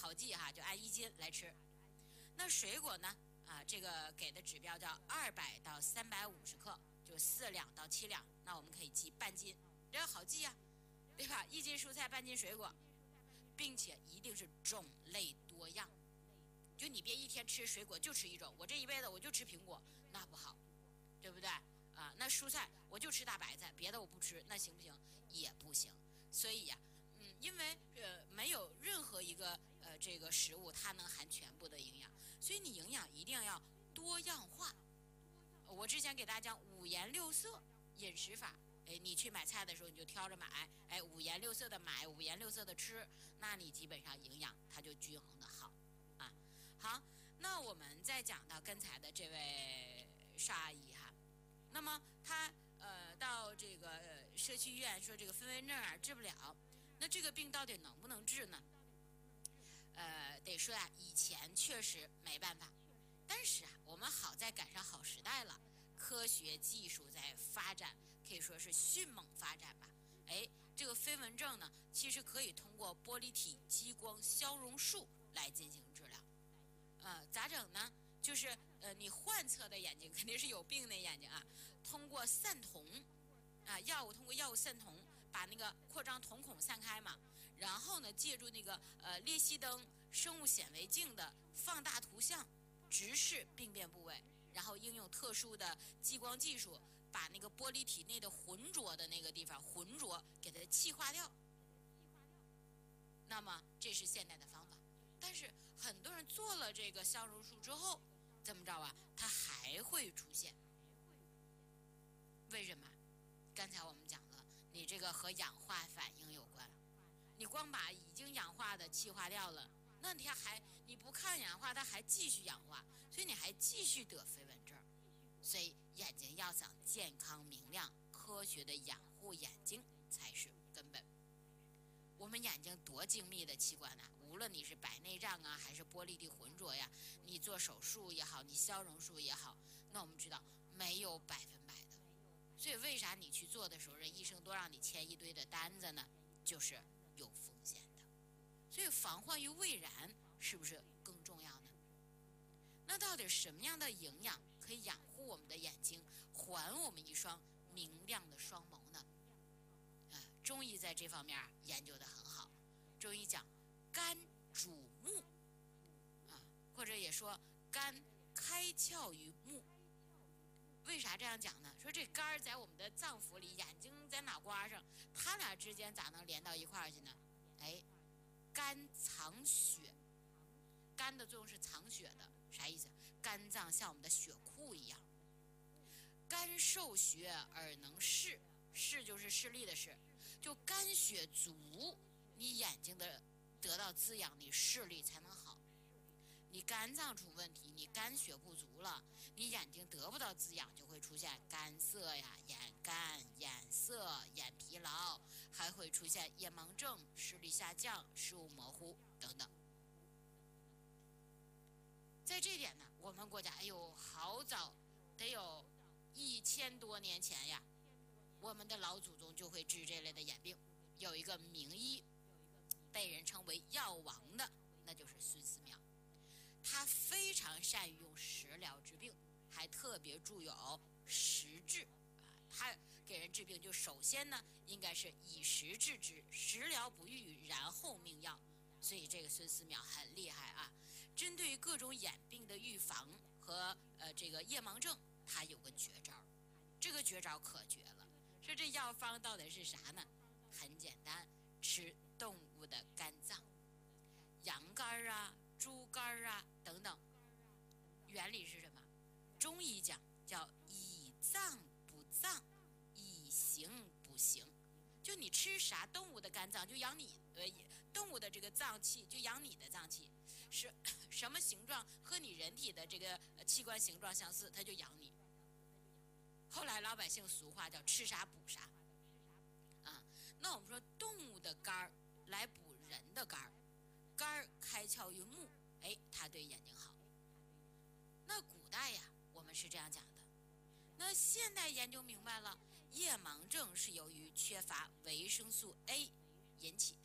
好记哈，就按1斤来吃。那水果呢？这个给的指标叫200到350克，就4两到7两。那我们可以记半斤，这个好记呀，对吧？1斤蔬菜，半斤水果，并且一定是种类多样。就你别一天吃水果就吃一种，我这一辈子我就吃苹果，那不好，对不对？那蔬菜我就吃大白菜，别的我不吃，那行不行？也不行。所以呀，因为没有任何一个这个食物它能含全部的营养，所以你营养一定要多样化。我之前给大家讲5颜6色饮食法，你去买菜的时候你就挑着买，5颜6色的买，5颜6色的吃，那你基本上营养它就均衡的好啊。好，那我们再讲到刚才的这位邵阿姨哈，那么她到这个社区医院说这个飞蚊症治不了，那这个病到底能不能治呢？得说以前确实没办法，但是我们好在赶上好时代了，科学技术在发展，可以说是迅猛发展吧。这个飞蚊症呢，其实可以通过玻璃体激光消融术来进行治疗。咋整呢？就是你患侧的眼睛肯定是有病的眼睛啊，通过散瞳通过药物散瞳，把那个扩张瞳孔散开嘛，然后呢，借助那个裂隙灯、生物显微镜的放大图像，直视病变部位，然后应用特殊的激光技术，把那个玻璃体内的浑浊的那个地方浑浊给它气化掉。那么这是现代的方法。但是很多人做了这个消融术之后，怎么着它还会出现。为什么？刚才我们讲了，你这个和氧化反应有关。你光把已经氧化的气化掉了，那你不抗氧化，它还继续氧化，所以你还继续得飞蚊症。所以眼睛要想健康明亮，科学的养护眼睛才是根本。我们眼睛多精密的器官无论你是白内障还是玻璃体浑浊呀，你做手术也好，你消融术也好，那我们知道没有100%的。所以为啥你去做的时候，人医生都让你签一堆的单子呢？就是有风险的。所以防患于未然是不是更重要呢？那到底什么样的营养可以养护我们的眼睛，还我们一双明亮的双眸呢？中医在这方面研究得很好。中医讲肝主目或者也说肝开窍于目。为啥这样讲呢？说这肝在我们的脏腑里，眼睛在脑瓜上，它俩之间咋能连到一块儿去呢？肝藏血，肝的作用是藏血的，啥意思？肝脏像我们的血库一样。肝受血而能视，视就是视力的视，就肝血足，你眼睛的得到滋养，你视力才能好。你肝脏出问题，你肝血不足了，你眼睛得不到滋养，就会出现干涩呀、眼干、眼涩、眼疲劳，还会出现夜盲症、视力下降、视物模糊等等。在这点呢，我们国家好早，得有1000多年前呀，我们的老祖宗就会治这类的眼病。有一个名医，被人称为药王的，那就是孙思邈。他非常善于用食疗治病，还特别著有《食治》他给人治病就首先呢，应该是以食治之，食疗不愈，然后命药。所以这个孙思邈很厉害针对于各种眼病的预防和这个夜盲症，他有个绝招。这个绝招可绝了。说这药方到底是啥呢？很简单，吃动物的肝脏，羊肝猪肝等等。原理是什么？中医讲叫以脏补脏，以形补形。就你吃啥动物的肝脏，就养你动物的这个脏器，就养你的脏器，是什么形状和你人体的这个器官形状相似，它就养你。后来老百姓俗话叫吃啥补啥那我们说动物的肝来补人的肝，肝开窍于目，它对眼睛好。那古代呀，我们是这样讲的。那现代研究明白了，夜盲症是由于缺乏维生素 A 引起的。